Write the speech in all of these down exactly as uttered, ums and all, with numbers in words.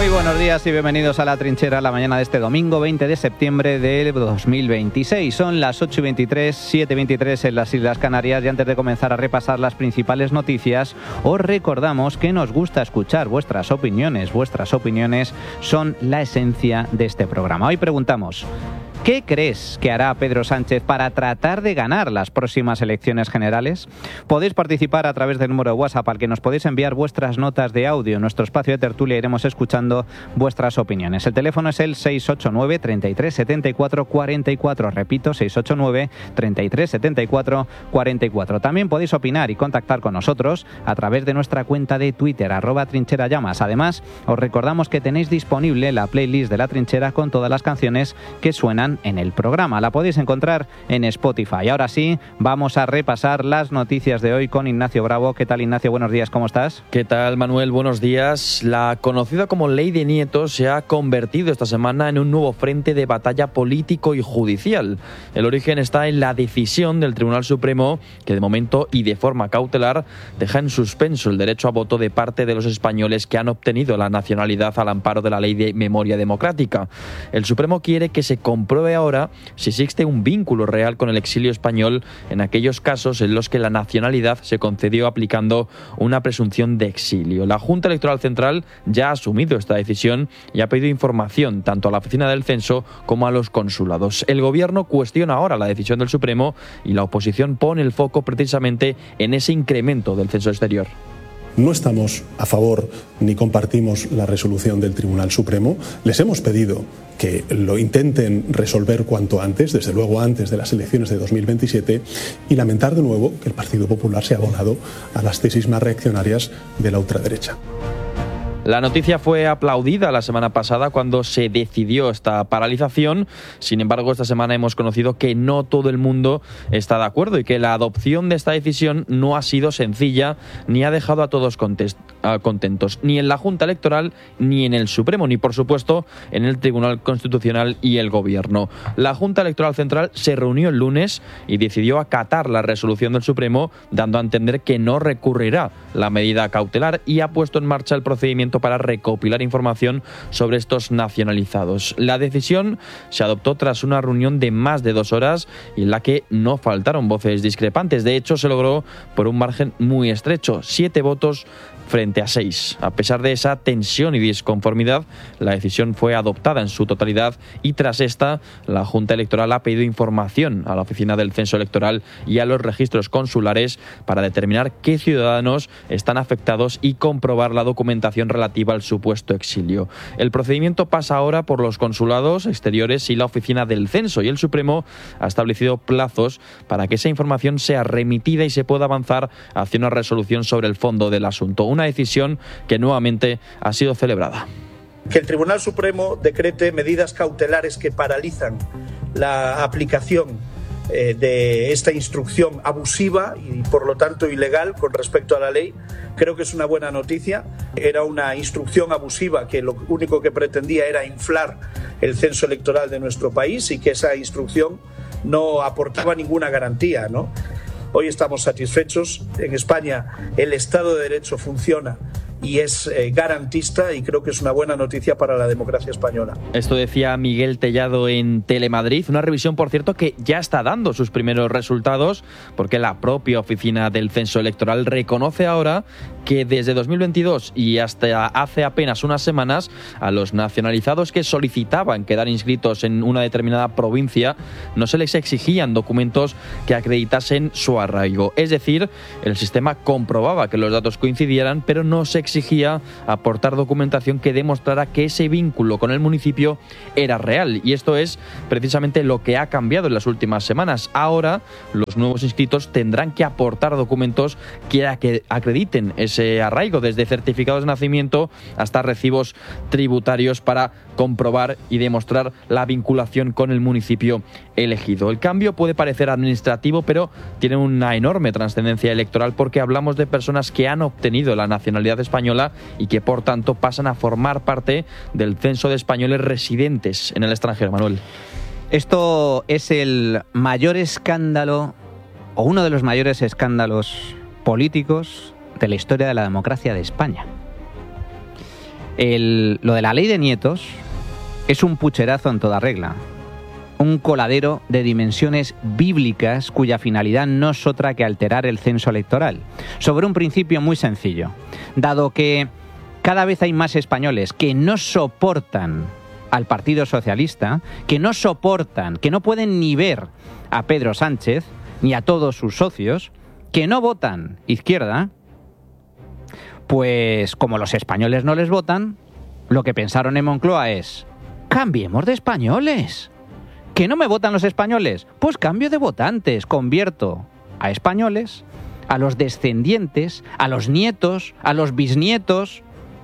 Muy buenos días y bienvenidos a La Trinchera, la mañana de este domingo veinte de septiembre de dos mil veintiséis. Son las ocho y veintitrés, siete y veintitrés en las Islas Canarias, y antes de comenzar a repasar las principales noticias, os recordamos que nos gusta escuchar vuestras opiniones. Vuestras opiniones son la esencia de este programa. Hoy preguntamos: ¿qué crees que hará Pedro Sánchez para tratar de ganar las próximas elecciones generales? Podéis participar a través del número de WhatsApp al que nos podéis enviar vuestras notas de audio. En nuestro espacio de tertulia iremos escuchando vuestras opiniones. El teléfono es el seis ocho nueve, treinta y tres, setenta y cuatro, cuarenta y cuatro. Repito, seis ocho nueve, treinta y tres, setenta y cuatro, cuarenta y cuatro. También podéis opinar y contactar con nosotros a través de nuestra cuenta de Twitter, arroba trincherallamas. Además, os recordamos que tenéis disponible la playlist de La Trinchera con todas las canciones que suenan en el programa. La podéis encontrar en Spotify. Ahora sí, vamos a repasar las noticias de hoy con Ignacio Bravo. ¿Qué tal, Ignacio? Buenos días, ¿cómo estás? ¿Qué tal, Manuel? Buenos días. La conocida como Ley de Nietos se ha convertido esta semana en un nuevo frente de batalla político y judicial. El origen está en la decisión del Tribunal Supremo, que de momento y de forma cautelar deja en suspenso el derecho a voto de parte de los españoles que han obtenido la nacionalidad al amparo de la Ley de Memoria Democrática. El Supremo quiere que se compruebe ahora si existe un vínculo real con el exilio español en aquellos casos en los que la nacionalidad se concedió aplicando una presunción de exilio. La Junta Electoral Central ya ha asumido esta decisión y ha pedido información tanto a la Oficina del Censo como a los consulados. El Gobierno cuestiona ahora la decisión del Supremo y la oposición pone el foco precisamente en ese incremento del censo exterior. No estamos a favor ni compartimos la resolución del Tribunal Supremo. Les hemos pedido que lo intenten resolver cuanto antes, desde luego antes de las elecciones de dos mil veintisiete, y lamentar de nuevo que el Partido Popular se ha abonado a las tesis más reaccionarias de la ultraderecha. La noticia fue aplaudida la semana pasada cuando se decidió esta paralización. Sin embargo, esta semana hemos conocido que no todo el mundo está de acuerdo y que la adopción de esta decisión no ha sido sencilla ni ha dejado a todos contentos, ni en la Junta Electoral, ni en el Supremo, ni por supuesto en el Tribunal Constitucional y el Gobierno. La Junta Electoral Central se reunió el lunes y decidió acatar la resolución del Supremo, dando a entender que no recurrirá la medida cautelar y ha puesto en marcha el procedimiento para recopilar información sobre estos nacionalizados. La decisión se adoptó tras una reunión de más de dos horas y en la que no faltaron voces discrepantes. De hecho, se logró por un margen muy estrecho, siete votos frente a seis. A pesar de esa tensión y disconformidad, la decisión fue adoptada en su totalidad y tras esta, la Junta Electoral ha pedido información a la Oficina del Censo Electoral y a los registros consulares para determinar qué ciudadanos están afectados y comprobar la documentación relativa al supuesto exilio. El procedimiento pasa ahora por los consulados exteriores y la Oficina del Censo, y el Supremo ha establecido plazos para que esa información sea remitida y se pueda avanzar hacia una resolución sobre el fondo del asunto. Una decisión que nuevamente ha sido celebrada. Que el Tribunal Supremo decrete medidas cautelares que paralizan la aplicación eh, de esta instrucción abusiva y por lo tanto ilegal con respecto a la ley, creo que es una buena noticia. Era una instrucción abusiva que lo único que pretendía era inflar el censo electoral de nuestro país y que esa instrucción no aportaba ninguna garantía, ¿no? Hoy estamos satisfechos. En España el Estado de Derecho funciona y es eh, garantista, y creo que es una buena noticia para la democracia española. Esto decía Miguel Tellado en Telemadrid, una revisión, por cierto, que ya está dando sus primeros resultados, porque la propia Oficina del Censo Electoral reconoce ahora que desde dos mil veintidós y hasta hace apenas unas semanas, a los nacionalizados que solicitaban quedar inscritos en una determinada provincia no se les exigían documentos que acreditasen su arraigo. Es decir, el sistema comprobaba que los datos coincidieran, pero no se exigía aportar documentación que demostrara que ese vínculo con el municipio era real. Y esto es precisamente lo que ha cambiado en las últimas semanas. Ahora, los nuevos inscritos tendrán que aportar documentos que acrediten ese arraigo, desde certificados de nacimiento hasta recibos tributarios, para comprobar y demostrar la vinculación con el municipio elegido. El cambio puede parecer administrativo, pero tiene una enorme trascendencia electoral, porque hablamos de personas que han obtenido la nacionalidad española y que por tanto pasan a formar parte del censo de españoles residentes en el extranjero. Manuel. Esto es el mayor escándalo, o uno de los mayores escándalos políticos de la historia de la democracia de España. El, lo de la ley de nietos es un pucherazo en toda regla. Un coladero de dimensiones bíblicas cuya finalidad no es otra que alterar el censo electoral. Sobre un principio muy sencillo. Dado que cada vez hay más españoles que no soportan al Partido Socialista, que no soportan, que no pueden ni ver a Pedro Sánchez, ni a todos sus socios, que no votan izquierda, pues como los españoles no les votan, lo que pensaron en Moncloa es: cambiemos de españoles. ¿Que no me votan los españoles? Pues cambio de votantes, convierto a españoles, a los descendientes, a los nietos, a los bisnietos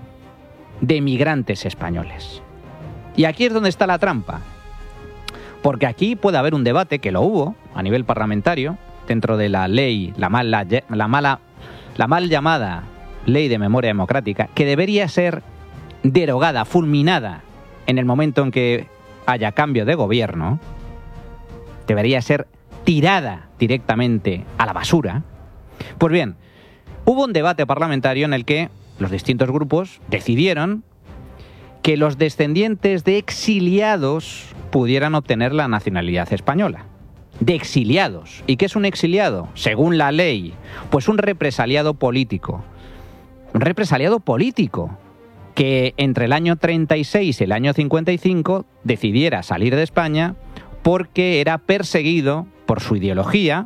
de migrantes españoles. Y aquí es donde está la trampa, porque aquí puede haber un debate, que lo hubo a nivel parlamentario, dentro de la ley, la mala, la mala, la mal llamada Ley de Memoria Democrática, que debería ser derogada, fulminada en el momento en que haya cambio de gobierno, debería ser tirada directamente a la basura. Pues bien, hubo un debate parlamentario en el que los distintos grupos decidieron que los descendientes de exiliados pudieran obtener la nacionalidad española. De exiliados. ¿Y qué es un exiliado? Según la ley, pues un represaliado político. Un represaliado político que entre el año treinta y seis y el año cincuenta y cinco decidiera salir de España porque era perseguido por su ideología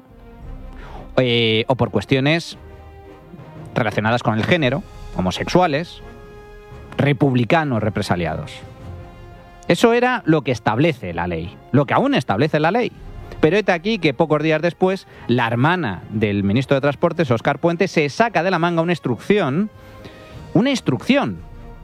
eh, o por cuestiones relacionadas con el género, homosexuales, republicanos represaliados. Eso era lo que establece la ley, lo que aún establece la ley. Pero hete aquí que pocos días después, la hermana del ministro de Transportes, Óscar Puente, se saca de la manga una instrucción, una instrucción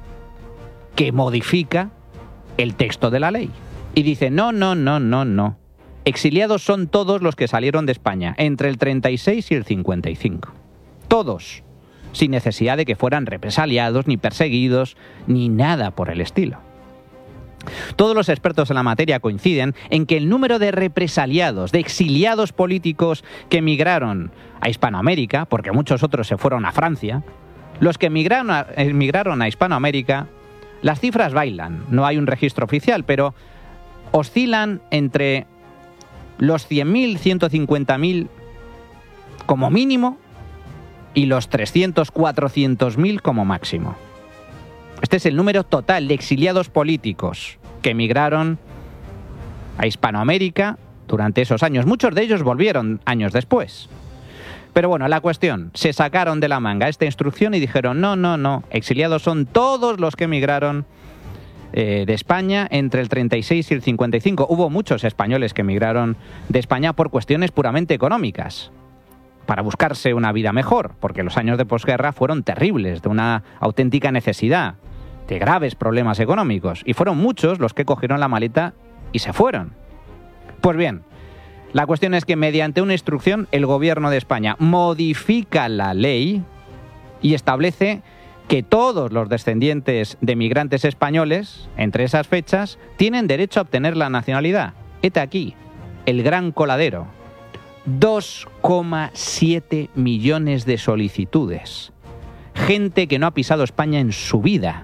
que modifica el texto de la ley. Y dice, no, no, no, no, no. Exiliados son todos los que salieron de España entre el treinta y seis y el cincuenta y cinco. Todos. Sin necesidad de que fueran represaliados, ni perseguidos, ni nada por el estilo. Todos los expertos en la materia coinciden en que el número de represaliados, de exiliados políticos que emigraron a Hispanoamérica, porque muchos otros se fueron a Francia, los que emigraron a, emigraron a Hispanoamérica, las cifras bailan, no hay un registro oficial, pero oscilan entre los cien mil, ciento cincuenta mil como mínimo y los trescientos, cuatrocientos mil como máximo. Este es el número total de exiliados políticos que emigraron a Hispanoamérica durante esos años. Muchos de ellos volvieron años después. Pero bueno, la cuestión, se sacaron de la manga esta instrucción y dijeron, no, no, no, exiliados son todos los que emigraron eh, de España entre el treinta y seis y el cincuenta y cinco. Hubo muchos españoles que emigraron de España por cuestiones puramente económicas, para buscarse una vida mejor, porque los años de posguerra fueron terribles, de una auténtica necesidad, de graves problemas económicos, y fueron muchos los que cogieron la maleta y se fueron. Pues bien, la cuestión es que mediante una instrucción el gobierno de España modifica la ley y establece que todos los descendientes de migrantes españoles, entre esas fechas, tienen derecho a obtener la nacionalidad. Hete aquí, el gran coladero. dos coma siete millones de solicitudes. Gente que no ha pisado España en su vida.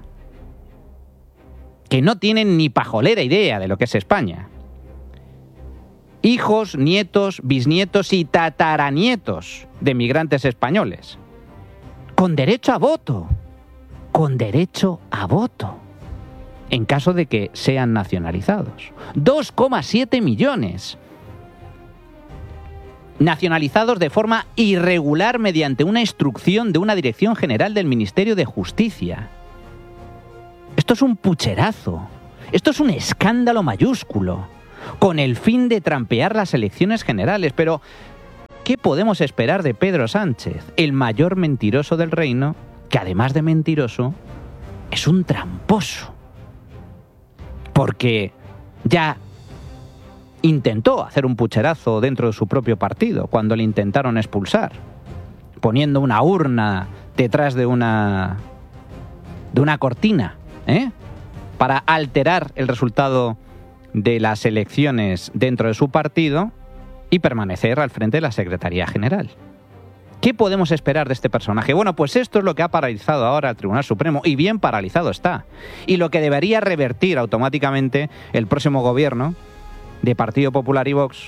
Que no tienen ni pajolera idea de lo que es España. Hijos, nietos, bisnietos y tataranietos de migrantes españoles. Con derecho a voto. Con derecho a voto. En caso de que sean nacionalizados. dos coma siete millones. Nacionalizados de forma irregular mediante una instrucción de una Dirección General del Ministerio de Justicia. Esto es un pucherazo. Esto es un escándalo mayúsculo, con el fin de trampear las elecciones generales. Pero, ¿qué podemos esperar de Pedro Sánchez, el mayor mentiroso del reino, que además de mentiroso, es un tramposo? Porque ya intentó hacer un pucherazo dentro de su propio partido cuando le intentaron expulsar, poniendo una urna detrás de una de una cortina, ¿eh? para alterar el resultado de las elecciones dentro de su partido y permanecer al frente de la Secretaría General. ¿Qué podemos esperar de este personaje? Bueno, pues esto es lo que ha paralizado ahora el Tribunal Supremo, y bien paralizado está. Y lo que debería revertir automáticamente el próximo gobierno de Partido Popular y Vox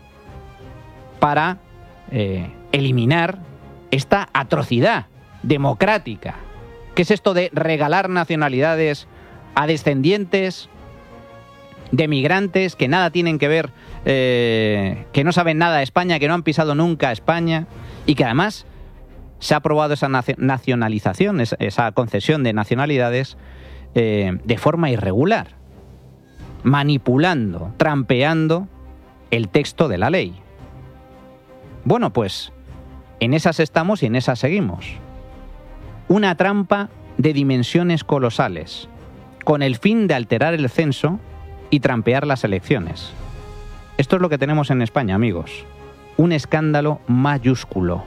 para eh, eliminar esta atrocidad democrática. ¿Qué es esto de regalar nacionalidades a descendientes de migrantes que nada tienen que ver, eh, que no saben nada de España, que no han pisado nunca España, y que además se ha aprobado esa nacionalización, esa concesión de nacionalidades eh, de forma irregular, manipulando, trampeando el texto de la ley? Bueno, pues en esas estamos y en esas seguimos. Una trampa de dimensiones colosales, con el fin de alterar el censo y trampear las elecciones. Esto es lo que tenemos en España, amigos. Un escándalo mayúsculo.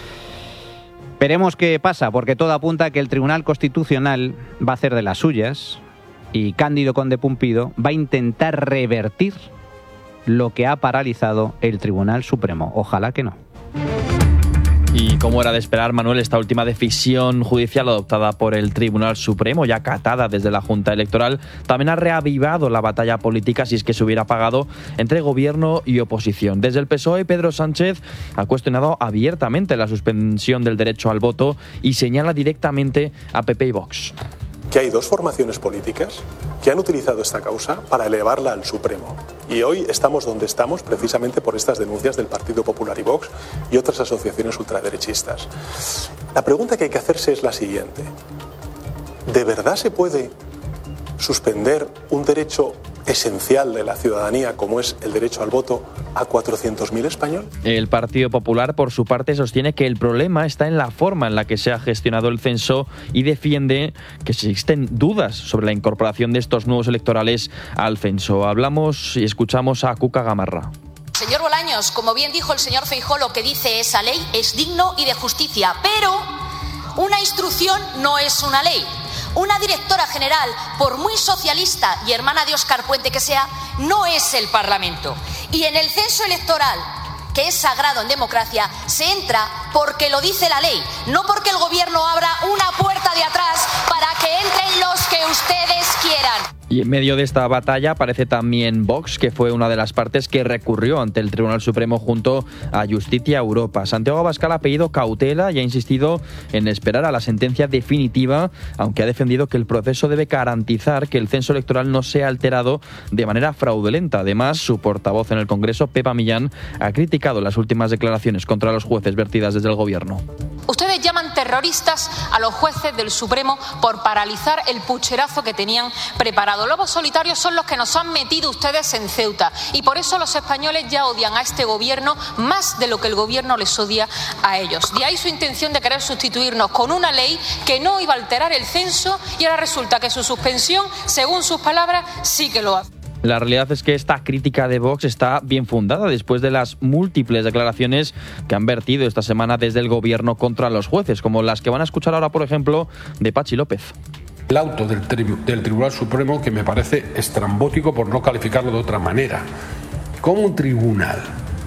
Veremos qué pasa, porque todo apunta a que el Tribunal Constitucional va a hacer de las suyas y Cándido Conde Pumpido va a intentar revertir lo que ha paralizado el Tribunal Supremo. Ojalá que no. Y como era de esperar, Manuel, esta última decisión judicial adoptada por el Tribunal Supremo, ya acatada desde la Junta Electoral, también ha reavivado la batalla política, si es que se hubiera pagado, entre gobierno y oposición. Desde el P S O E, Pedro Sánchez ha cuestionado abiertamente la suspensión del derecho al voto y señala directamente a P P y Vox. Que hay dos formaciones políticas que han utilizado esta causa para elevarla al Supremo. Y hoy estamos donde estamos precisamente por estas denuncias del Partido Popular y Vox y otras asociaciones ultraderechistas. La pregunta que hay que hacerse es la siguiente. ¿De verdad se puede suspender un derecho esencial de la ciudadanía como es el derecho al voto a cuatrocientos mil españoles? El Partido Popular, por su parte, sostiene que el problema está en la forma en la que se ha gestionado el censo y defiende que existen dudas sobre la incorporación de estos nuevos electorales al censo. Hablamos y escuchamos a Cuca Gamarra. Señor Bolaños, como bien dijo el señor Feijóo, lo que dice esa ley es digno y de justicia, pero una instrucción no es una ley. Una directora general, por muy socialista y hermana de Óscar Puente que sea, no es el Parlamento. Y en el censo electoral, que es sagrado en democracia, se entra porque lo dice la ley, no porque el gobierno abra una puerta de atrás para que entren los que ustedes quieran. Y en medio de esta batalla aparece también Vox, que fue una de las partes que recurrió ante el Tribunal Supremo junto a Justicia Europa. Santiago Abascal ha pedido cautela y ha insistido en esperar a la sentencia definitiva, aunque ha defendido que el proceso debe garantizar que el censo electoral no sea alterado de manera fraudulenta. Además, su portavoz en el Congreso, Pepa Millán, ha criticado las últimas declaraciones contra los jueces vertidas desde el Gobierno. Ustedes llaman terroristas a los jueces del Supremo por paralizar el pucherazo que tenían preparado. Lobos solitarios son los que nos han metido ustedes en Ceuta y por eso los españoles ya odian a este gobierno más de lo que el gobierno les odia a ellos. De ahí su intención de querer sustituirnos con una ley que no iba a alterar el censo y ahora resulta que su suspensión, según sus palabras, sí que lo hace. La realidad es que esta crítica de Vox está bien fundada después de las múltiples declaraciones que han vertido esta semana desde el Gobierno contra los jueces, como las que van a escuchar ahora, por ejemplo, de Pachi López. El auto del, tri- del Tribunal Supremo, que me parece estrambótico por no calificarlo de otra manera. ¿Cómo un tribunal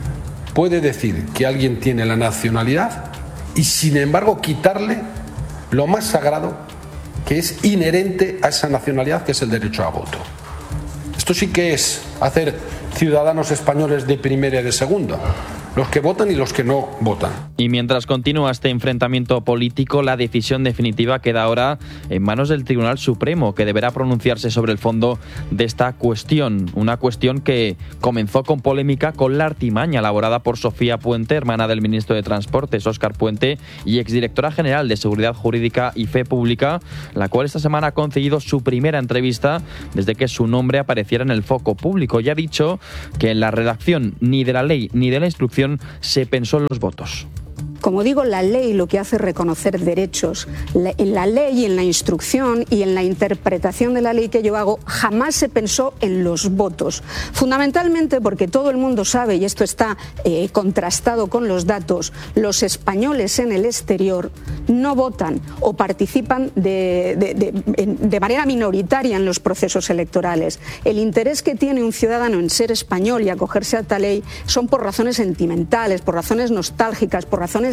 puede decir que alguien tiene la nacionalidad y sin embargo quitarle lo más sagrado que es inherente a esa nacionalidad, que es el derecho a voto? Esto sí que es hacer ciudadanos españoles de primera y de segunda. Los que votan y los que no votan. Y mientras continúa este enfrentamiento político, la decisión definitiva queda ahora en manos del Tribunal Supremo, que deberá pronunciarse sobre el fondo de esta cuestión. Una cuestión que comenzó con polémica con la artimaña elaborada por Sofía Puente, hermana del ministro de Transportes, Óscar Puente, y exdirectora general de Seguridad Jurídica y Fe Pública, la cual esta semana ha concedido su primera entrevista desde que su nombre apareciera en el foco público, y ha dicho que en la redacción ni de la ley ni de la instrucción se pensó en los votos. Como digo, la ley lo que hace es reconocer derechos. En la ley y en la instrucción y en la interpretación de la ley que yo hago jamás se pensó en los votos. Fundamentalmente porque todo el mundo sabe, y esto está eh, contrastado con los datos, los españoles en el exterior no votan o participan de, de, de, de manera minoritaria en los procesos electorales. El interés que tiene un ciudadano en ser español y acogerse a esta ley son por razones sentimentales, por razones nostálgicas, por razones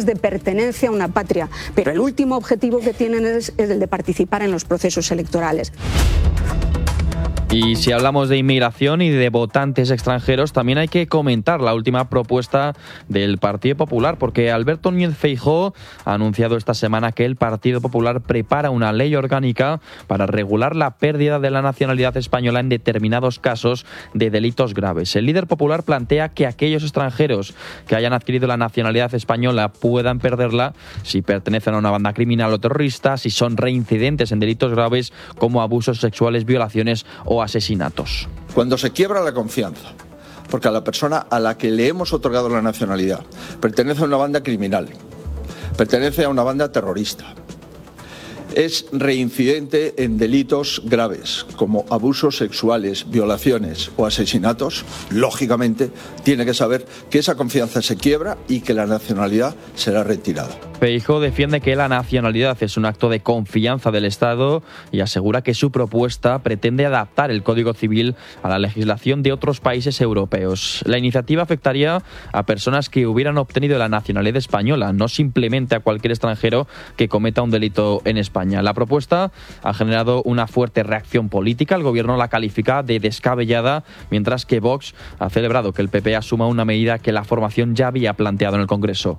de pertenencia a una patria, pero el último objetivo que tienen es, es el de participar en los procesos electorales. Y si hablamos de inmigración y de votantes extranjeros, también hay que comentar la última propuesta del Partido Popular, porque Alberto Núñez Feijóo ha anunciado esta semana que el Partido Popular prepara una ley orgánica para regular la pérdida de la nacionalidad española en determinados casos de delitos graves. El líder popular plantea que aquellos extranjeros que hayan adquirido la nacionalidad española puedan perderla si pertenecen a una banda criminal o terrorista, si son reincidentes en delitos graves como abusos sexuales, violaciones o asesinatos. Cuando se quiebra la confianza, porque a la persona a la que le hemos otorgado la nacionalidad pertenece a una banda criminal, pertenece a una banda terrorista, es reincidente en delitos graves como abusos sexuales, violaciones o asesinatos, lógicamente tiene que saber que esa confianza se quiebra y que la nacionalidad será retirada. Feijóo defiende que la nacionalidad es un acto de confianza del Estado y asegura que su propuesta pretende adaptar el Código Civil a la legislación de otros países europeos. La iniciativa afectaría a personas que hubieran obtenido la nacionalidad española, no simplemente a cualquier extranjero que cometa un delito en España. La propuesta ha generado una fuerte reacción política. El gobierno la califica de descabellada, mientras que Vox ha celebrado que el P P asuma una medida que la formación ya había planteado en el Congreso.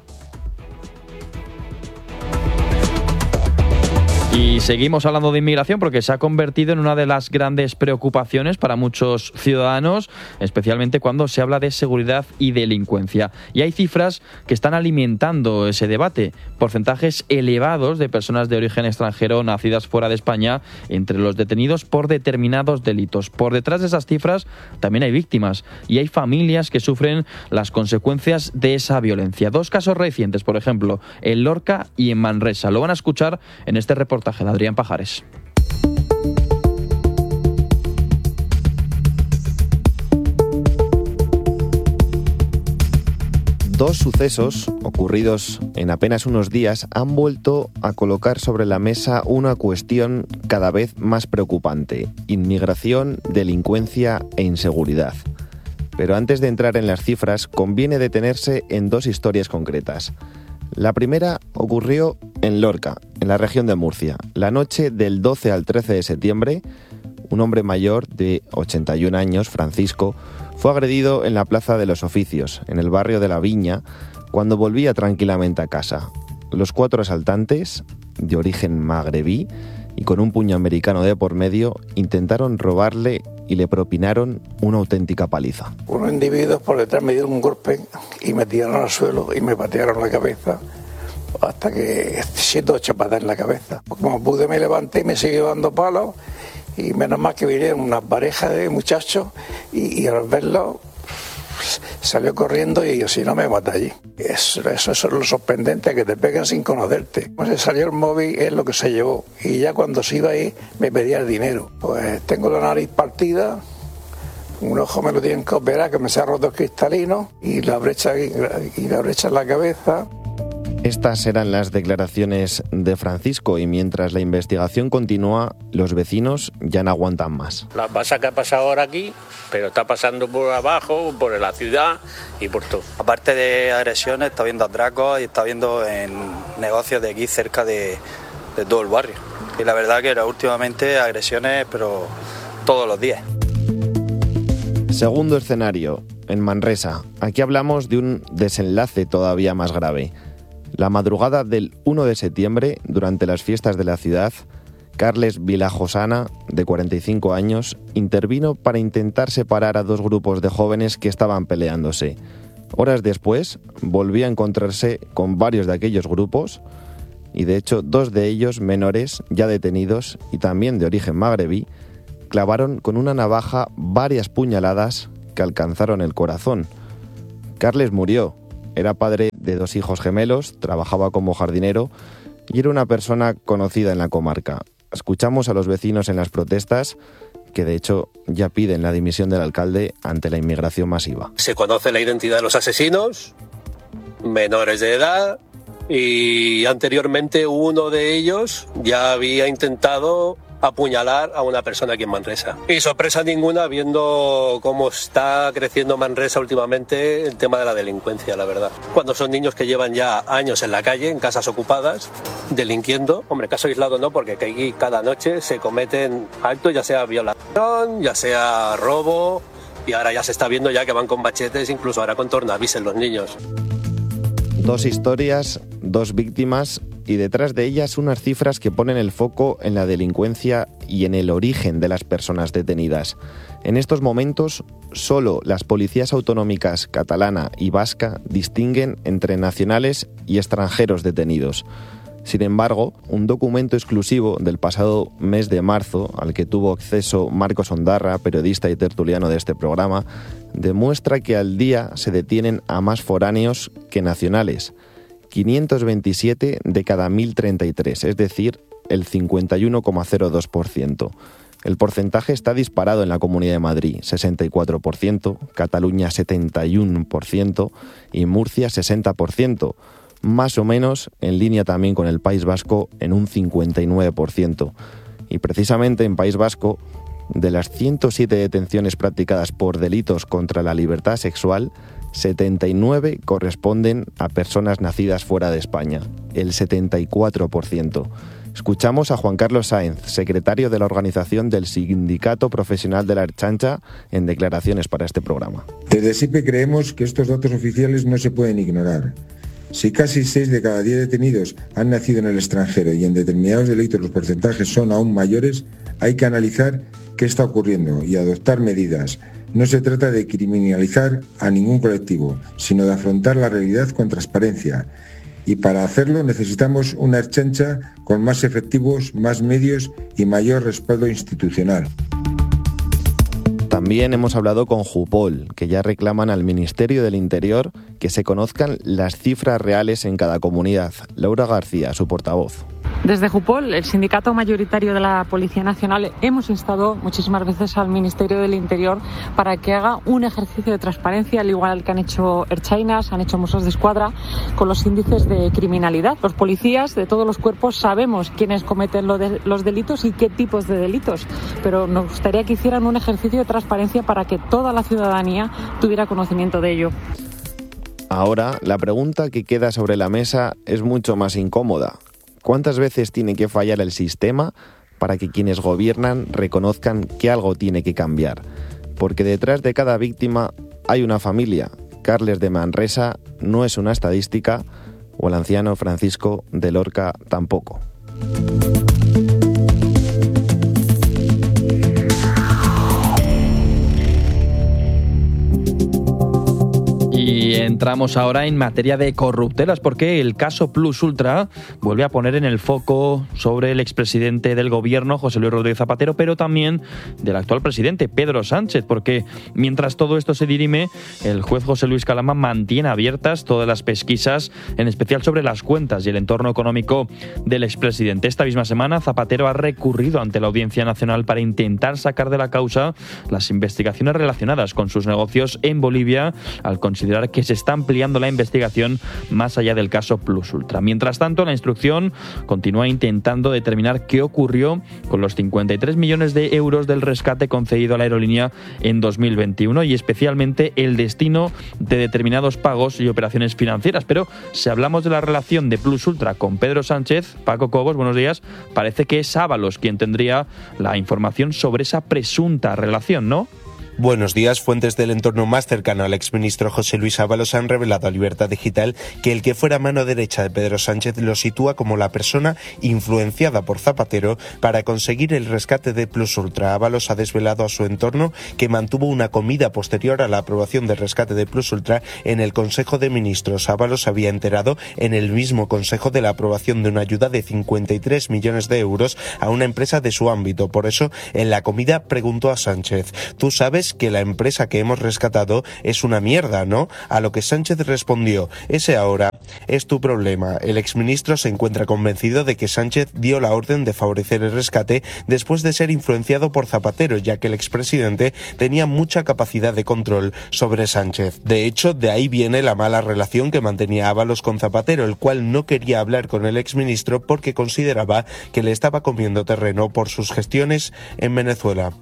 Y seguimos hablando de inmigración porque se ha convertido en una de las grandes preocupaciones para muchos ciudadanos, especialmente cuando se habla de seguridad y delincuencia. Y hay cifras que están alimentando ese debate. Porcentajes elevados de personas de origen extranjero nacidas fuera de España entre los detenidos por determinados delitos. Por detrás de esas cifras también hay víctimas y hay familias que sufren las consecuencias de esa violencia. Dos casos recientes, por ejemplo, en Lorca y en Manresa. Lo van a escuchar en este reportaje de Adrián Pajares. Dos sucesos ocurridos en apenas unos días han vuelto a colocar sobre la mesa una cuestión cada vez más preocupante: inmigración, delincuencia e inseguridad. Pero antes de entrar en las cifras, conviene detenerse en dos historias concretas. La primera ocurrió en Lorca, en la región de Murcia. La noche del doce al trece de septiembre, un hombre mayor de ochenta y un años, Francisco, fue agredido en la Plaza de los Oficios, en el barrio de La Viña, cuando volvía tranquilamente a casa. Los cuatro asaltantes, de origen magrebí y con un puño americano de por medio, intentaron robarle y le propinaron una auténtica paliza. Unos individuos por detrás me dieron un golpe y me tiraron al suelo y me patearon la cabeza hasta que siento ocho patas en la cabeza. Como pude me levanté y me seguí dando palos y menos mal que vinieron una pareja de muchachos y, y al verlo salió corriendo y yo, si no me mata allí. Eso, eso, eso es lo sorprendente, que te pegan sin conocerte. Pues se salió el móvil, es lo que se llevó. Y ya cuando se iba ahí me pedía el dinero. Pues tengo la nariz partida, un ojo me lo tienen que operar, que me se ha roto el cristalino, y la brecha, y la brecha en la cabeza. Estas eran las declaraciones de Francisco y mientras la investigación continúa, los vecinos ya no aguantan más. La pasa que ha pasado ahora aquí, pero está pasando por abajo, por la ciudad y por todo. Aparte de agresiones, está viendo atracos y está viendo en negocios de aquí cerca de, de todo el barrio. Y la verdad que era últimamente agresiones, pero todos los días. Segundo escenario, en Manresa. Aquí hablamos de un desenlace todavía más grave. La madrugada del uno de septiembre, durante las fiestas de la ciudad, Carles Vilajosana, de cuarenta y cinco años, intervino para intentar separar a dos grupos de jóvenes que estaban peleándose. Horas después, volvió a encontrarse con varios de aquellos grupos y, de hecho, dos de ellos menores, ya detenidos y también de origen magrebí, clavaron con una navaja varias puñaladas que alcanzaron el corazón. Carles murió. Era padre de dos hijos gemelos, trabajaba como jardinero y era una persona conocida en la comarca. Escuchamos a los vecinos en las protestas, que de hecho ya piden la dimisión del alcalde ante la inmigración masiva. Se conoce la identidad de los asesinos, menores de edad, y anteriormente uno de ellos ya había intentado apuñalar a una persona aquí en Manresa. Y sorpresa ninguna viendo cómo está creciendo Manresa últimamente el tema de la delincuencia, la verdad. Cuando son niños que llevan ya años en la calle, en casas ocupadas, delinquiendo. Hombre, caso aislado no, porque aquí cada noche se cometen actos, ya sea violación, ya sea robo, y ahora ya se está viendo ya que van con bachetes, incluso ahora con tornavisen los niños. Dos historias, dos víctimas y detrás de ellas unas cifras que ponen el foco en la delincuencia y en el origen de las personas detenidas. En estos momentos, solo las policías autonómicas catalana y vasca distinguen entre nacionales y extranjeros detenidos. Sin embargo, un documento exclusivo del pasado mes de marzo, al que tuvo acceso Marcos Ondarra, periodista y tertuliano de este programa, demuestra que al día se detienen a más foráneos que nacionales. quinientos veintisiete de cada mil treinta y tres, es decir, el cincuenta y uno coma cero dos por ciento. El porcentaje está disparado en la Comunidad de Madrid, sesenta y cuatro por ciento, Cataluña setenta y uno por ciento y Murcia sesenta por ciento, más o menos en línea también con el País Vasco en un cincuenta y nueve por ciento. Y precisamente en País Vasco, de las ciento siete detenciones practicadas por delitos contra la libertad sexual, setenta y nueve corresponden a personas nacidas fuera de España, el setenta y cuatro por ciento. Escuchamos a Juan Carlos Sáenz, secretario de la organización del Sindicato Profesional de la Ertzaintza, en declaraciones para este programa. Desde S I P E creemos que estos datos oficiales no se pueden ignorar. Si casi seis de cada diez detenidos han nacido en el extranjero y en determinados delitos los porcentajes son aún mayores, hay que analizar qué está ocurriendo y adoptar medidas. No se trata de criminalizar a ningún colectivo, sino de afrontar la realidad con transparencia. Y para hacerlo necesitamos una Ertzaintza con más efectivos, más medios y mayor respaldo institucional. También hemos hablado con Jupol, que ya reclaman al Ministerio del Interior que se conozcan las cifras reales en cada comunidad. Laura García, su portavoz. Desde Jupol, el sindicato mayoritario de la Policía Nacional, hemos instado muchísimas veces al Ministerio del Interior para que haga un ejercicio de transparencia, al igual que han hecho Ertzainas, han hecho Mossos de Escuadra, con los índices de criminalidad. Los policías de todos los cuerpos sabemos quiénes cometen lo de, los delitos y qué tipos de delitos, pero nos gustaría que hicieran un ejercicio de transparencia para que toda la ciudadanía tuviera conocimiento de ello. Ahora, la pregunta que queda sobre la mesa es mucho más incómoda. ¿Cuántas veces tiene que fallar el sistema para que quienes gobiernan reconozcan que algo tiene que cambiar? Porque detrás de cada víctima hay una familia. Carles de Manresa no es una estadística, o el anciano Francisco de Lorca tampoco. Y entramos ahora en materia de corruptelas porque el caso Plus Ultra vuelve a poner en el foco sobre el expresidente del gobierno, José Luis Rodríguez Zapatero, pero también del actual presidente, Pedro Sánchez, porque mientras todo esto se dirime, el juez José Luis Calama mantiene abiertas todas las pesquisas, en especial sobre las cuentas y el entorno económico del expresidente. Esta misma semana, Zapatero ha recurrido ante la Audiencia Nacional para intentar sacar de la causa las investigaciones relacionadas con sus negocios en Bolivia, al considerar que se está ampliando la investigación más allá del caso Plus Ultra. Mientras tanto, la instrucción continúa intentando determinar qué ocurrió con los cincuenta y tres millones de euros del rescate concedido a la aerolínea en dos mil veintiuno y especialmente el destino de determinados pagos y operaciones financieras. Pero si hablamos de la relación de Plus Ultra con Pedro Sánchez, Paco Cobos, buenos días, parece que es Ábalos quien tendría la información sobre esa presunta relación, ¿no? Buenos días. Fuentes del entorno más cercano al exministro José Luis Ábalos han revelado a Libertad Digital que el que fuera mano derecha de Pedro Sánchez lo sitúa como la persona influenciada por Zapatero para conseguir el rescate de Plus Ultra. Ábalos ha desvelado a su entorno que mantuvo una comida posterior a la aprobación del rescate de Plus Ultra en el Consejo de Ministros. Ábalos había enterado en el mismo Consejo de la aprobación de una ayuda de cincuenta y tres millones de euros a una empresa de su ámbito. Por eso, en la comida preguntó a Sánchez: ¿tú sabes es que la empresa que hemos rescatado es una mierda, ¿no? A lo que Sánchez respondió: ese ahora es tu problema. El exministro se encuentra convencido de que Sánchez dio la orden de favorecer el rescate después de ser influenciado por Zapatero, ya que el expresidente tenía mucha capacidad de control sobre Sánchez. De hecho, de ahí viene la mala relación que mantenía Ábalos con Zapatero, el cual no quería hablar con el exministro porque consideraba que le estaba comiendo terreno por sus gestiones en Venezuela.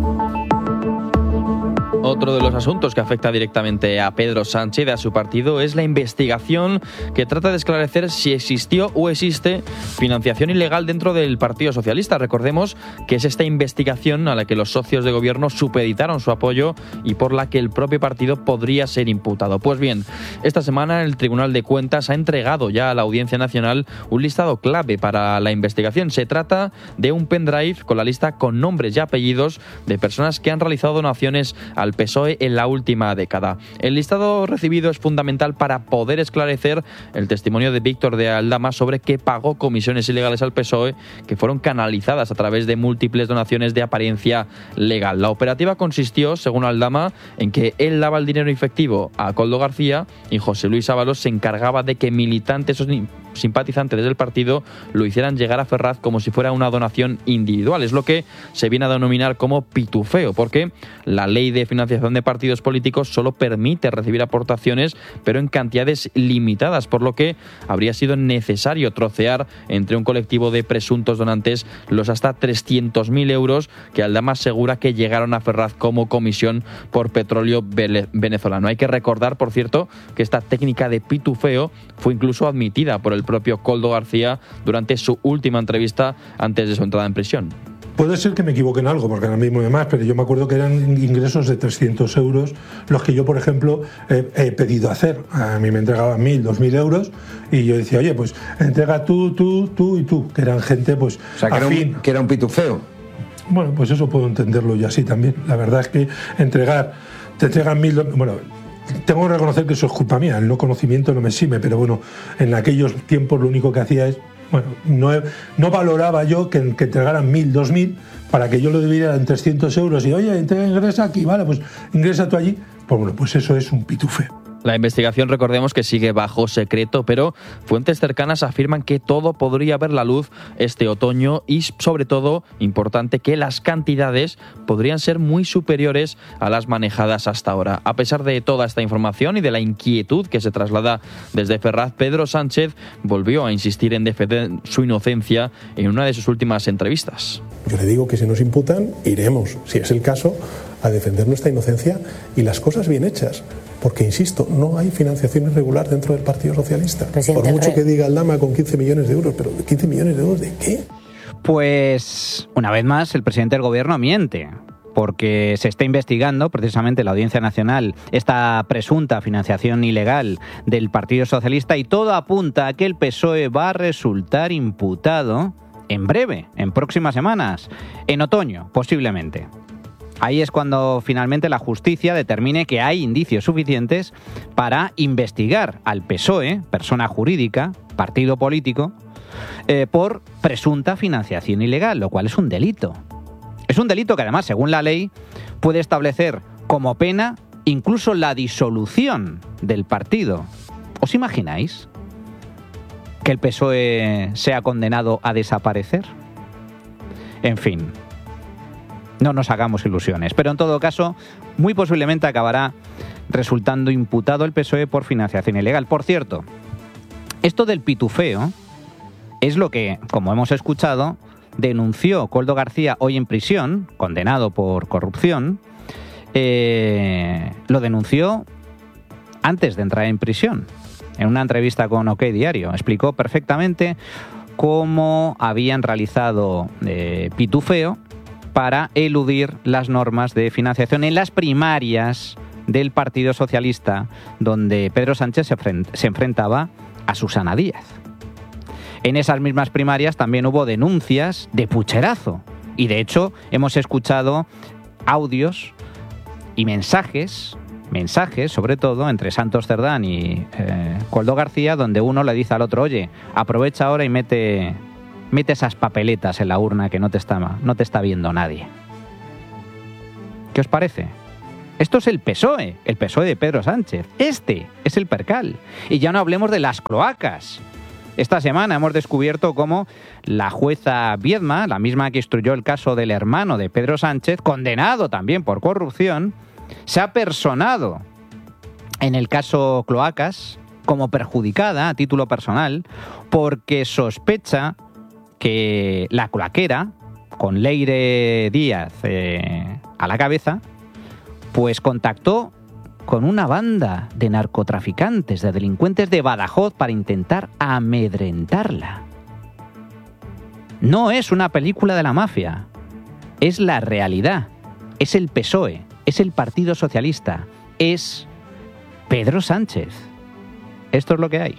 Otro de los asuntos que afecta directamente a Pedro Sánchez y a su partido es la investigación que trata de esclarecer si existió o existe financiación ilegal dentro del Partido Socialista. Recordemos que es esta investigación a la que los socios de gobierno supeditaron su apoyo y por la que el propio partido podría ser imputado. Pues bien, esta semana el Tribunal de Cuentas ha entregado ya a la Audiencia Nacional un listado clave para la investigación. Se trata de un pendrive con la lista con nombres y apellidos de personas que han realizado donaciones al P S O E en la última década. El listado recibido es fundamental para poder esclarecer el testimonio de Víctor de Aldama sobre que pagó comisiones ilegales al P S O E que fueron canalizadas a través de múltiples donaciones de apariencia legal. La operativa consistió, según Aldama, en que él daba el dinero efectivo a Koldo García y José Luis Ábalos se encargaba de que militantes o simpatizantes del partido lo hicieran llegar a Ferraz como si fuera una donación individual. Es lo que se viene a denominar como pitufeo, porque la ley de financiación de partidos políticos solo permite recibir aportaciones, pero en cantidades limitadas, por lo que habría sido necesario trocear entre un colectivo de presuntos donantes los hasta trescientos mil euros que Aldama asegura que llegaron a Ferraz como comisión por petróleo venezolano. Hay que recordar, por cierto, que esta técnica de pitufeo fue incluso admitida por el propio Koldo García durante su última entrevista antes de su entrada en prisión. Puede ser que me equivoque en algo, porque ahora mismo hay más, pero yo me acuerdo que eran ingresos de trescientos euros los que yo, por ejemplo, he, he pedido hacer. A mí me entregaban mil, dos mil euros y yo decía, oye, pues entrega tú, tú, tú y tú, que eran gente, pues, o sea, que era, un, que era un pitufeo. Bueno, pues eso puedo entenderlo yo así también. La verdad es que entregar, te entregan mil, bueno, tengo que reconocer que eso es culpa mía, el no conocimiento no me exime, pero bueno, en aquellos tiempos lo único que hacía es, bueno, no, no valoraba yo que, que entregaran mil, dos mil, para que yo lo debiera en trescientos euros y, oye, ingresa aquí, vale, pues ingresa tú allí. Pues bueno, pues eso es un pitufe. La investigación, recordemos que sigue bajo secreto, pero fuentes cercanas afirman que todo podría ver la luz este otoño y, sobre todo, importante, que las cantidades podrían ser muy superiores a las manejadas hasta ahora. A pesar de toda esta información y de la inquietud que se traslada desde Ferraz, Pedro Sánchez volvió a insistir en defender su inocencia en una de sus últimas entrevistas. Yo le digo que si nos imputan, iremos, si es el caso, a defender nuestra inocencia y las cosas bien hechas. Porque, insisto, no hay financiación irregular dentro del Partido Socialista. Presidente, por mucho que diga Aldama con quince millones de euros, pero ¿quince millones de euros de qué? Pues, una vez más, el presidente del gobierno miente, porque se está investigando, precisamente la Audiencia Nacional, esta presunta financiación ilegal del Partido Socialista y todo apunta a que el P S O E va a resultar imputado en breve, en próximas semanas, en otoño, posiblemente. Ahí es cuando finalmente la justicia determine que hay indicios suficientes para investigar al P S O E, persona jurídica, partido político, eh, por presunta financiación ilegal, lo cual es un delito. Es un delito que además, según la ley, puede establecer como pena incluso la disolución del partido. ¿Os imagináis que el P S O E sea condenado a desaparecer? En fin, no nos hagamos ilusiones, pero en todo caso, muy posiblemente acabará resultando imputado el P S O E por financiación ilegal. Por cierto, esto del pitufeo es lo que, como hemos escuchado, denunció Koldo García hoy en prisión, condenado por corrupción. Eh, lo denunció antes de entrar en prisión. En una entrevista con OK Diario explicó perfectamente cómo habían realizado eh, pitufeo para eludir las normas de financiación en las primarias del Partido Socialista, donde Pedro Sánchez se, se enfrentaba a Susana Díaz. En esas mismas primarias también hubo denuncias de pucherazo y, de hecho, hemos escuchado audios y mensajes, mensajes sobre todo entre Santos Cerdán y eh, Koldo García, donde uno le dice al otro, oye, aprovecha ahora y mete... Mete esas papeletas en la urna que no te está, no te está viendo nadie. ¿Qué os parece? Esto es el P S O E, el P S O E de Pedro Sánchez. Este es el percal. Y ya no hablemos de las cloacas. Esta semana hemos descubierto cómo la jueza Viedma, la misma que instruyó el caso del hermano de Pedro Sánchez, condenado también por corrupción, se ha personado en el caso Cloacas como perjudicada a título personal porque sospecha que la cloaquera, con Leire Díaz eh, a la cabeza, pues contactó con una banda de narcotraficantes, de delincuentes de Badajoz para intentar amedrentarla. No es una película de la mafia, es la realidad, es el P S O E, es el Partido Socialista, es Pedro Sánchez. Esto es lo que hay.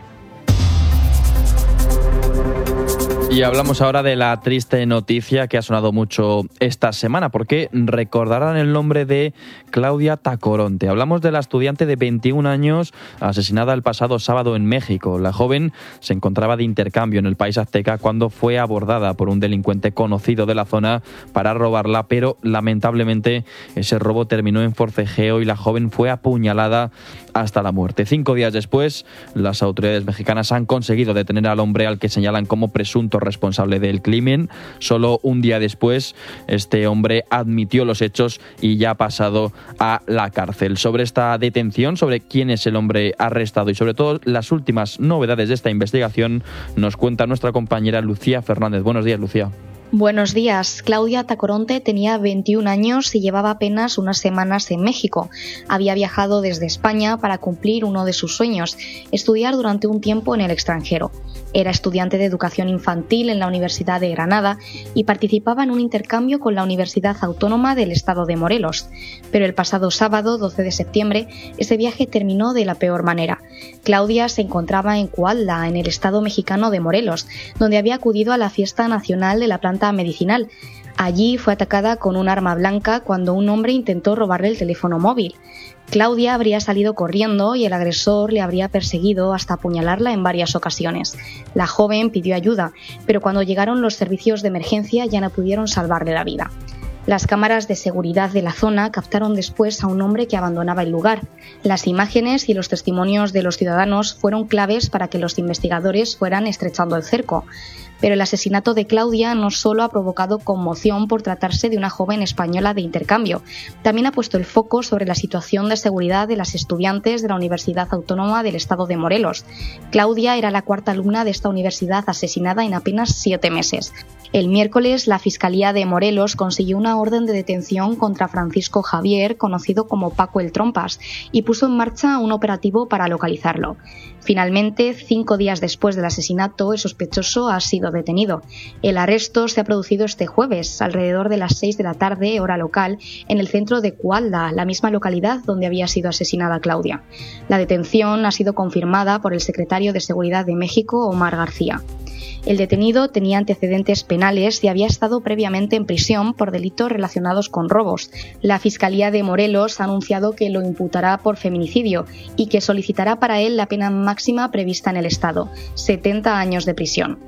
Y hablamos ahora de la triste noticia que ha sonado mucho esta semana, porque recordarán el nombre de Claudia Tacoronte. Hablamos de la estudiante de veintiún años asesinada el pasado sábado en México. La joven se encontraba de intercambio en el país azteca cuando fue abordada por un delincuente conocido de la zona para robarla, pero lamentablemente ese robo terminó en forcejeo y la joven fue apuñalada hasta la muerte. Cinco días después, las autoridades mexicanas han conseguido detener al hombre al que señalan como presunto responsable del crimen. Solo un día después, este hombre admitió los hechos y ya ha pasado a la cárcel. Sobre esta detención, sobre quién es el hombre arrestado y sobre todo las últimas novedades de esta investigación, nos cuenta nuestra compañera Lucía Fernández. Buenos días, Lucía. Buenos días. Claudia Tacoronte tenía veintiún años y llevaba apenas unas semanas en México. Había viajado desde España para cumplir uno de sus sueños, estudiar durante un tiempo en el extranjero. Era estudiante de educación infantil en la Universidad de Granada y participaba en un intercambio con la Universidad Autónoma del Estado de Morelos. Pero el pasado sábado, doce de septiembre, ese viaje terminó de la peor manera. Claudia se encontraba en Cuautla, en el estado mexicano de Morelos, donde había acudido a la fiesta nacional de la planta medicinal. Allí fue atacada con un arma blanca cuando un hombre intentó robarle el teléfono móvil. Claudia habría salido corriendo y el agresor le habría perseguido hasta apuñalarla en varias ocasiones. La joven pidió ayuda, pero cuando llegaron los servicios de emergencia ya no pudieron salvarle la vida. Las cámaras de seguridad de la zona captaron después a un hombre que abandonaba el lugar. Las imágenes y los testimonios de los ciudadanos fueron claves para que los investigadores fueran estrechando el cerco. Pero el asesinato de Claudia no solo ha provocado conmoción por tratarse de una joven española de intercambio, también ha puesto el foco sobre la situación de seguridad de las estudiantes de la Universidad Autónoma del Estado de Morelos. Claudia era la cuarta alumna de esta universidad asesinada en apenas siete meses. El miércoles, la Fiscalía de Morelos consiguió una orden de detención contra Francisco Javier, conocido como Paco el Trompas, y puso en marcha un operativo para localizarlo. Finalmente, cinco días después del asesinato, el sospechoso ha sido detenido. El arresto se ha producido este jueves, alrededor de las seis de la tarde, hora local, en el centro de Cuautla, la misma localidad donde había sido asesinada Claudia. La detención ha sido confirmada por el secretario de Seguridad de México, Omar García. El detenido tenía antecedentes penales y había estado previamente en prisión por delitos relacionados con robos. La Fiscalía de Morelos ha anunciado que lo imputará por feminicidio y que solicitará para él la pena máxima prevista en el Estado, setenta años de prisión.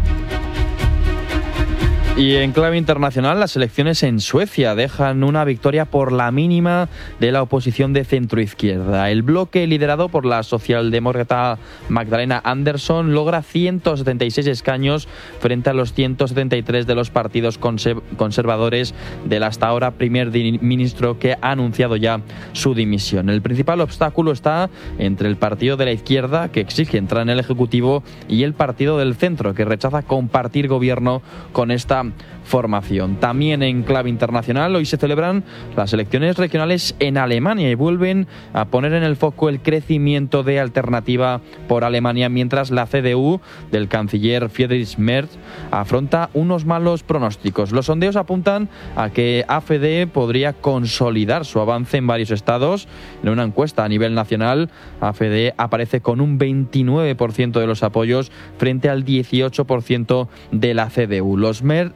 Y en clave internacional, las elecciones en Suecia dejan una victoria por la mínima de la oposición de centroizquierda. El bloque liderado por la socialdemócrata Magdalena Andersson logra ciento setenta y seis escaños frente a los ciento setenta y tres de los partidos conservadores del hasta ahora primer ministro, que ha anunciado ya su dimisión. El principal obstáculo está entre el partido de la izquierda, que exige entrar en el Ejecutivo, y el partido del centro, que rechaza compartir gobierno con esta formación. También en clave internacional, hoy se celebran las elecciones regionales en Alemania y vuelven a poner en el foco el crecimiento de Alternativa por Alemania, mientras la C D U del canciller Friedrich Merz afronta unos malos pronósticos. Los sondeos apuntan a que A F D podría consolidar su avance en varios estados. En una encuesta a nivel nacional, A F D aparece con un veintinueve por ciento de los apoyos frente al dieciocho por ciento de la C D U. Los, Mer- los verdes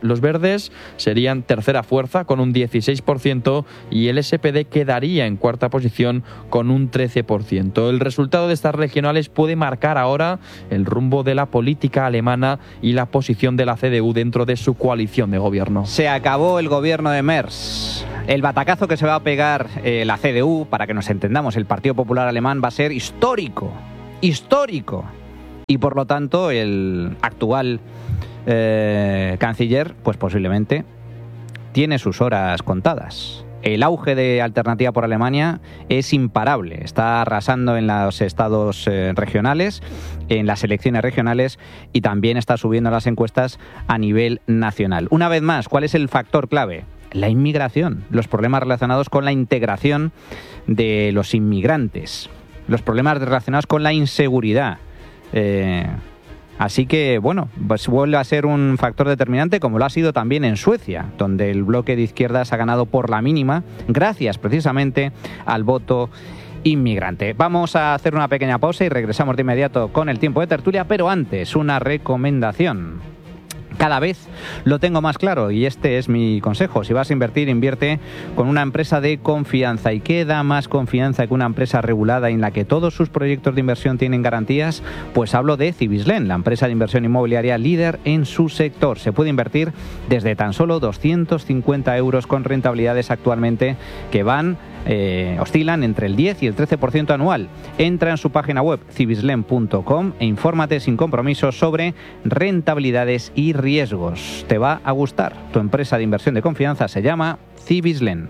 verdes serían tercera fuerza con un dieciséis por ciento y el S P D quedaría en cuarta posición con un trece por ciento. El resultado de estas regionales puede marcar ahora el rumbo de la política alemana y la posición de la C D U dentro de su coalición de gobierno. Se acabó el gobierno de Merz. El batacazo que se va a pegar eh, la C D U, para que nos entendamos, el Partido Popular Alemán, va a ser histórico. Histórico. Y por lo tanto, el actual eh, canciller, pues posiblemente, tiene sus horas contadas. El auge de Alternativa por Alemania es imparable. Está arrasando en los estados eh, regionales, en las elecciones regionales y también está subiendo las encuestas a nivel nacional. Una vez más, ¿cuál es el factor clave? La inmigración, los problemas relacionados con la integración de los inmigrantes, los problemas relacionados con la inseguridad. Eh, así que, bueno, pues vuelve a ser un factor determinante, como lo ha sido también en Suecia, donde el bloque de izquierdas ha ganado por la mínima, gracias precisamente al voto inmigrante. Vamos a hacer una pequeña pausa y regresamos de inmediato con el tiempo de tertulia, pero antes, una recomendación. Cada vez lo tengo más claro y este es mi consejo. Si vas a invertir, invierte con una empresa de confianza. ¿Y qué da más confianza que una empresa regulada en la que todos sus proyectos de inversión tienen garantías? Pues hablo de Cibislen, la empresa de inversión inmobiliaria líder en su sector. Se puede invertir desde tan solo doscientos cincuenta euros con rentabilidades actualmente que van... Eh, oscilan entre el diez y el trece por ciento anual. Entra en su página web cibislen punto com e infórmate sin compromiso sobre rentabilidades y riesgos. Te va a gustar. Tu empresa de inversión de confianza se llama Cibislen.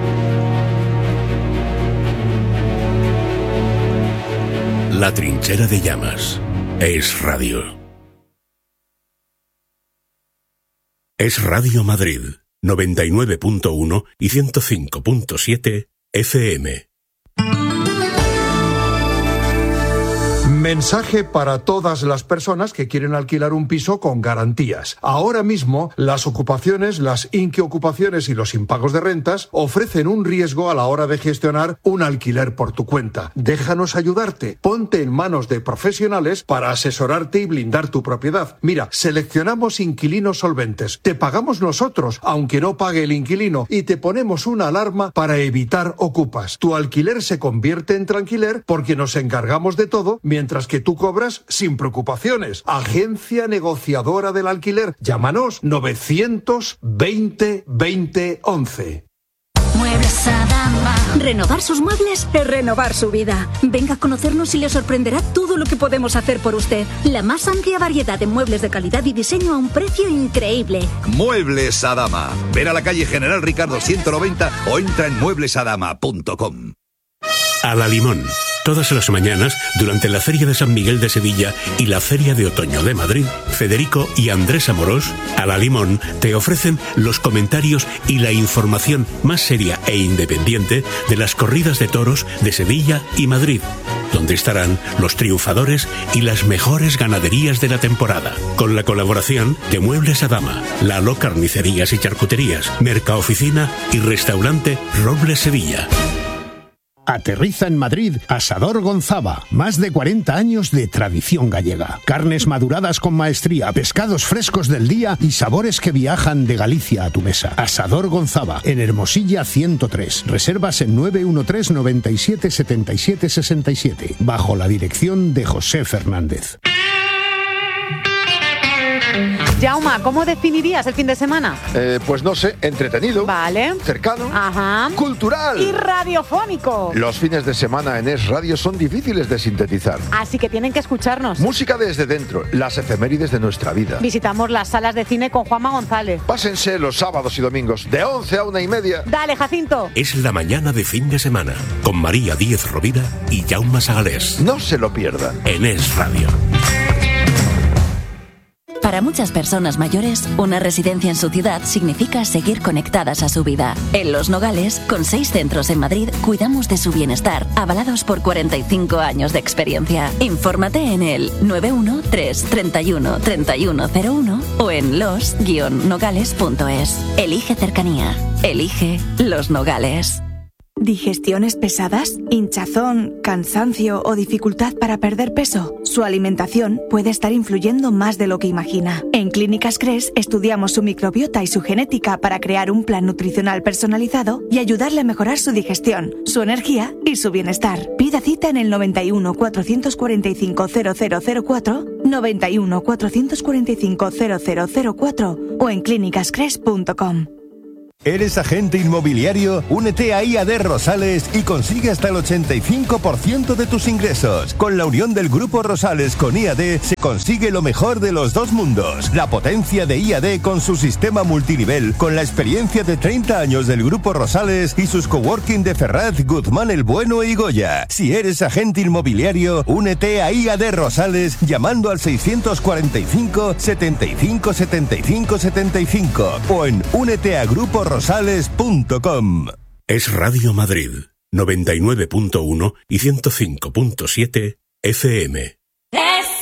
La trinchera de llamas. Es radio. Es Radio Madrid, noventa y nueve punto uno y ciento cinco punto siete F M. Mensaje para todas las personas que quieren alquilar un piso con garantías. Ahora mismo, las ocupaciones, las inquiocupaciones y los impagos de rentas ofrecen un riesgo a la hora de gestionar un alquiler por tu cuenta. Déjanos ayudarte. Ponte en manos de profesionales para asesorarte y blindar tu propiedad. Mira, seleccionamos inquilinos solventes. Te pagamos nosotros, aunque no pague el inquilino, y te ponemos una alarma para evitar ocupas. Tu alquiler se convierte en tranquiler porque nos encargamos de todo, mientras que tú cobras sin preocupaciones. Agencia negociadora del alquiler. Llámanos novecientos veinte veinte once. Muebles Adama. Renovar sus muebles es renovar su vida. Venga a conocernos y le sorprenderá todo lo que podemos hacer por usted. La más amplia variedad de muebles de calidad y diseño a un precio increíble. Muebles Adama. Ven a la calle General Ricardo ciento noventa o entra en muebles adama punto com. A la Limón. Todas las mañanas, durante la Feria de San Miguel de Sevilla y la Feria de Otoño de Madrid, Federico y Andrés Amorós, a la Limón, te ofrecen los comentarios y la información más seria e independiente de las corridas de toros de Sevilla y Madrid, donde estarán los triunfadores y las mejores ganaderías de la temporada, con la colaboración de Muebles Adama, Lalo Carnicerías y Charcuterías, Mercaoficina y Restaurante Robles Sevilla. Aterriza en Madrid Asador Gonzava, más de cuarenta años de tradición gallega. Carnes maduradas con maestría, pescados frescos del día y sabores que viajan de Galicia a tu mesa. Asador Gonzava, en Hermosilla ciento tres. Reservas en nueve uno tres, noventa y siete, setenta y siete, sesenta y siete, bajo la dirección de José Fernández. Jauma, ¿cómo definirías el fin de semana? Eh, pues no sé, entretenido. Vale. Cercano. Ajá. Cultural. Y radiofónico. Los fines de semana en Es Radio son difíciles de sintetizar. Así que tienen que escucharnos. Música desde dentro, las efemérides de nuestra vida. Visitamos las salas de cine con Juanma González. Pásense los sábados y domingos, de once a una y media. Dale, Jacinto. Es la mañana de fin de semana, con María Díez Rovira y Jaume Sagalés. No se lo pierdan. En Es Radio. Para muchas personas mayores, una residencia en su ciudad significa seguir conectadas a su vida. En Los Nogales, con seis centros en Madrid, cuidamos de su bienestar, avalados por cuarenta y cinco años de experiencia. Infórmate en el nueve uno tres, treinta y uno, treinta y uno cero uno o en los guion nogales punto es. Elige cercanía. Elige Los Nogales. ¿Digestiones pesadas? ¿Hinchazón, cansancio o dificultad para perder peso? Su alimentación puede estar influyendo más de lo que imagina. En Clínicas Cres estudiamos su microbiota y su genética para crear un plan nutricional personalizado y ayudarle a mejorar su digestión, su energía y su bienestar. Pida cita en el noventa y uno, cuatrocientos cuarenta y cinco, cero cero cero cuatro, noventa y uno, cuatrocientos cuarenta y cinco, cero cero cero cuatro o en clínicas cres punto com. ¿Eres agente inmobiliario? Únete a I A D Rosales y consigue hasta el ochenta y cinco por ciento de tus ingresos. Con la unión del Grupo Rosales con I A D se consigue lo mejor de los dos mundos. La potencia de I A D con su sistema multinivel, con la experiencia de treinta años del Grupo Rosales y sus coworking de Ferraz, Guzmán el Bueno y Goya. Si eres agente inmobiliario, únete a I A D Rosales llamando al seiscientos cuarenta y cinco, setenta y cinco, setenta y cinco, setenta y cinco o en únete a grupo rosales punto com. Es Radio Madrid, noventa y nueve punto uno y ciento cinco punto siete F M. Es